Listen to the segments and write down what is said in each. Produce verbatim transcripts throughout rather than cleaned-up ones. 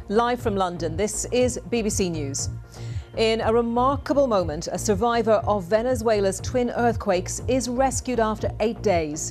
Live from London, this is B B C News. In a remarkable moment, a survivor of Venezuela's twin earthquakes is rescued after eight days.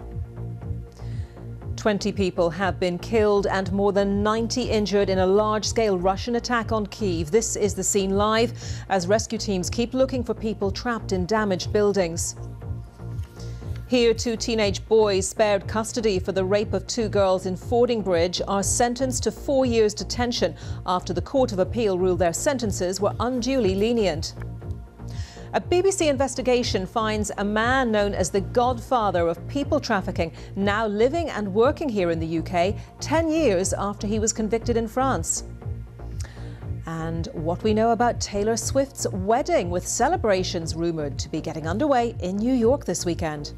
twenty people have been killed and more than ninety injured in a large-scale Russian attack on Kyiv. This is the scene live as rescue teams keep looking for people trapped in damaged buildings. Here, two teenage boys spared custody for the rape of two girls in Fordingbridge are sentenced to four years detention after the Court of Appeal ruled their sentences were unduly lenient. A B B C investigation finds a man known as the godfather of people trafficking now living and working here in the U K ten years after he was convicted in France. And what we know about Taylor Swift's wedding, with celebrations rumoured to be getting underway in New York this weekend.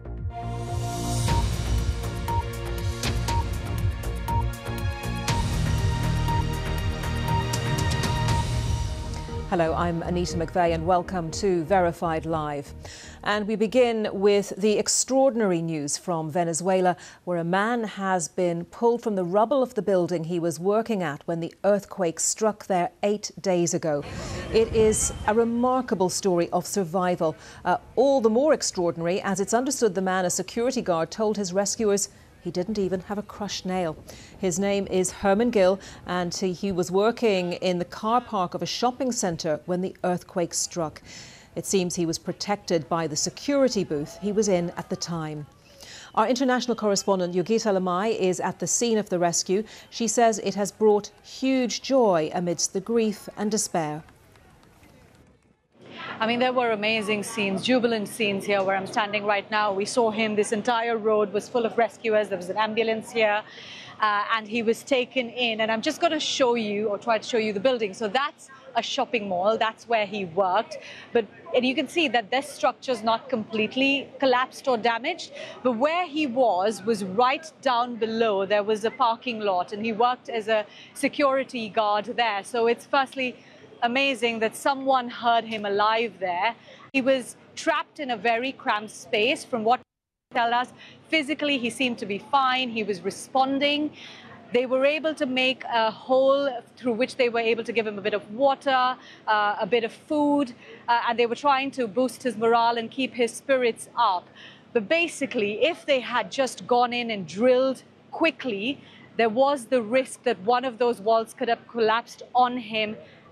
Hello, I'm Anita McVeigh and welcome to Verified Live. And we begin with the extraordinary news from Venezuela, where a man has been pulled from the rubble of the building he was working at when the earthquake struck there eight days ago. It is a remarkable story of survival, uh, all the more extraordinary as it's understood the man, a security guard, told his rescuers he didn't even have a crushed nail. His name is Herman Gill, and he, he was working in the car park of a shopping centre when the earthquake struck. It seems he was protected by the security booth he was in at the time. Our international correspondent Yogita Lamai is at the scene of the rescue. She says it has brought huge joy amidst the grief and despair. I mean, there were amazing scenes, jubilant scenes here where I'm standing right now. We saw him. This entire road was full of rescuers. There was an ambulance here, uh, and he was taken in. And I'm just going to show you, or try to show you, the building. So that's a shopping mall. That's where he worked. But and you can see that this structure is not completely collapsed or damaged. But where he was was right down below. There was a parking lot, and he worked as a security guard there. So it's firstly amazing that someone heard him alive there. He was trapped in a very cramped space. From what they tell us, physically he seemed to be fine. He was responding. They were able to make a hole through which they were able to give him a bit of water, uh, a bit of food, uh, and they were trying to boost his morale and keep his spirits up. But basically, if they had just gone in and drilled quickly, there was the risk that one of those walls could have collapsed on him